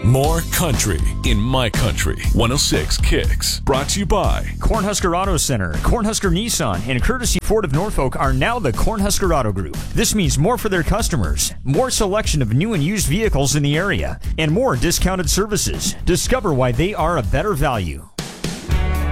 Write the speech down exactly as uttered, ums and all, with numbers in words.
More country in my country. one oh six Kicks. Brought to you by Cornhusker Auto Center, Cornhusker Nissan, and Courtesy Ford of Norfolk are now the Cornhusker Auto Group. This means more for their customers, more selection of new and used vehicles in the area, and more discounted services. Discover why they are a better value.